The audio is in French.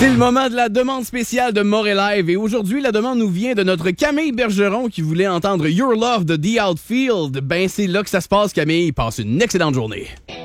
C'est le moment de la demande spéciale de Montréal Live et aujourd'hui, la demande nous vient de notre Camille Bergeron qui voulait entendre Your Love de The Outfield. Ben, c'est là que ça se passe, Camille. Passe une excellente journée.